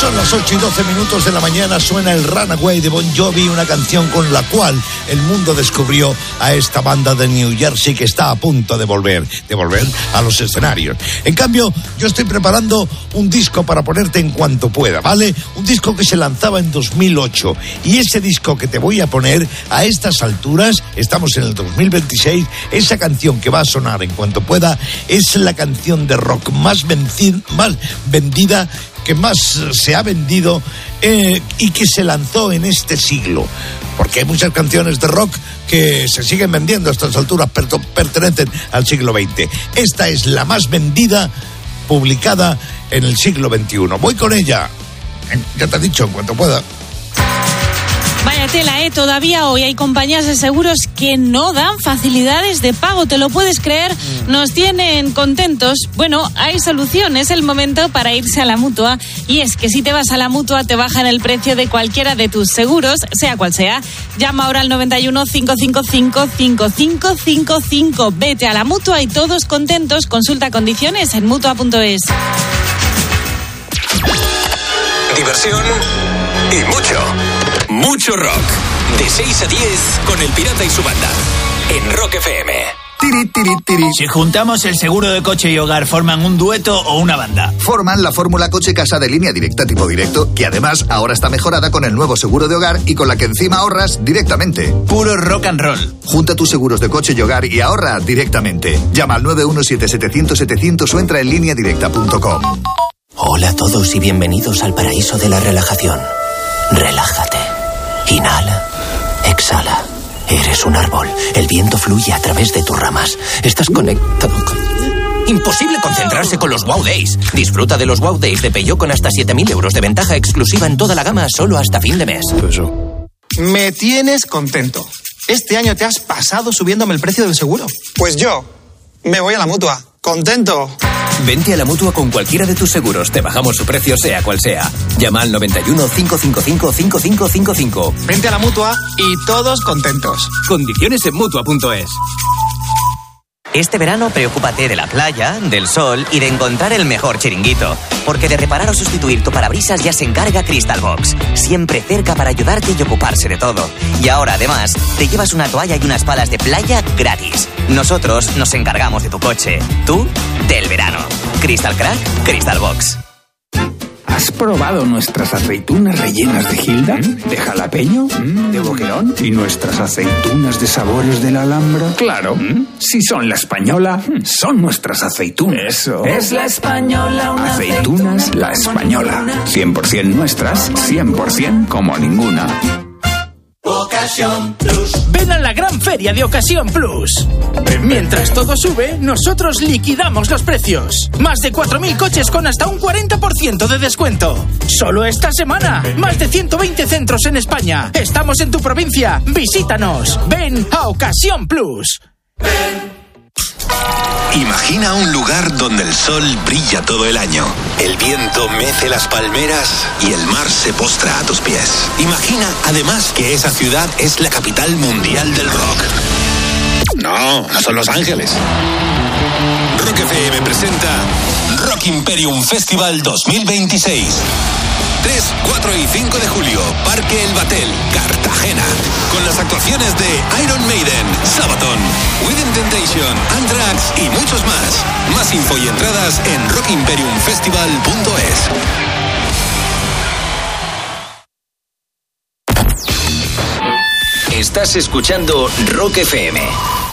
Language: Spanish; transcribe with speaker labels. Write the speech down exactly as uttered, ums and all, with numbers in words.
Speaker 1: Son las ocho y doce minutos de la mañana, suena el Runaway de Bon Jovi, una canción con la cual el mundo descubrió a esta banda de New Jersey que está a punto de volver, de volver a los escenarios. En cambio, yo estoy preparando un disco para ponerte en cuanto pueda, ¿vale? Un disco que se lanzaba en dos mil ocho, y ese disco que te voy a poner a estas alturas, estamos en el dos mil veintiséis, esa canción que va a sonar en cuanto pueda es la canción de rock más, vencid, más vendida, que más se ha vendido eh, y que se lanzó en este siglo. Porque hay muchas canciones de rock que se siguen vendiendo a estas alturas, pero pertenecen al siglo veinte. Esta es la más vendida, publicada en el siglo veintiuno. Voy con ella, ya te he dicho, en cuanto pueda.
Speaker 2: Vaya tela, ¿eh? Todavía hoy hay compañías de seguros que no dan facilidades de pago, ¿te lo puedes creer? Nos tienen contentos. Bueno, hay solución, es el momento para irse a la Mutua. Y es que si te vas a la Mutua te bajan el precio de cualquiera de tus seguros, sea cual sea. Llama ahora al noventa y uno, cinco cinco cinco, cinco cinco cinco cinco. Vete a la Mutua y todos contentos. Consulta condiciones en mutua punto es.
Speaker 3: Diversión y mucho, mucho rock. De seis a diez con El Pirata y su banda. En Rock F M.
Speaker 4: Tiri, tiri, tiri.
Speaker 5: Si juntamos el seguro de coche y hogar, ¿forman un dueto o una banda?
Speaker 4: Forman la fórmula coche-casa de Línea Directa tipo directo, que además ahora está mejorada con el nuevo seguro de hogar y con la que encima ahorras directamente.
Speaker 5: Puro rock and roll.
Speaker 4: Junta tus seguros de coche y hogar y ahorra directamente. Llama al nueve uno siete, setecientos, setecientos o entra en línea directa punto com.
Speaker 6: Hola a todos y bienvenidos al paraíso de la relajación. Relájate. Inhala. Exhala. Eres un árbol. El viento fluye a través de tus ramas. Estás conectado con...
Speaker 3: Imposible concentrarse con los Wow Days. Disfruta de los Wow Days de Peugeot con hasta siete mil euros de ventaja exclusiva en toda la gama solo hasta fin de mes.
Speaker 7: Me tienes contento. Este año te has pasado subiéndome el precio del seguro. Pues yo me voy a la Mutua. Contento.
Speaker 3: Vente a la Mutua con cualquiera de tus seguros. Te bajamos su precio sea cual sea. Llama al noventa y uno, cinco cinco cinco, cinco cinco cinco cinco.
Speaker 7: Vente a la Mutua y todos contentos.
Speaker 3: Condiciones en mutua punto es.
Speaker 8: Este verano preocúpate de la playa, del sol y de encontrar el mejor chiringuito. Porque de reparar o sustituir tu parabrisas ya se encarga Crystal Box. Siempre cerca para ayudarte y ocuparse de todo. Y ahora, además, te llevas una toalla y unas palas de playa gratis. Nosotros nos encargamos de tu coche. Tú, del verano. Crystal Crack, Crystal Box.
Speaker 9: ¿Has probado nuestras aceitunas rellenas de Gilda? ¿Mm? ¿De jalapeño? ¿Mm? ¿De boquerón? ¿Y nuestras aceitunas de sabores de la Alhambra? Claro, ¿Mm? Si son la española, son nuestras aceitunas. Eso. Es la española. Una aceitunas aceituna la española. cien por ciento nuestras, cien por ciento como ninguna.
Speaker 10: Ocasión Plus. Ven a la gran feria de Ocasión Plus. Mientras todo sube, nosotros liquidamos los precios. Más de cuatro mil coches con hasta un cuarenta por ciento de descuento. Solo esta semana. Más de ciento veinte centros en España. Estamos en tu provincia. Visítanos. Ven a Ocasión Plus. Ven.
Speaker 11: Imagina un lugar donde el sol brilla todo el año, el viento mece las palmeras y el mar se postra a tus pies. Imagina además que esa ciudad es la capital mundial del rock. No, no son Los Ángeles. Rock F M presenta Rock Imperium Festival dos mil veintiséis. tres, cuatro y cinco de julio, Parque El Batel, Cartagena. Con las actuaciones de Iron Maiden, Sabaton, Within Temptation, Anthrax y muchos más. Más info y entradas en rock imperium festival punto es. Estás escuchando Rock F M.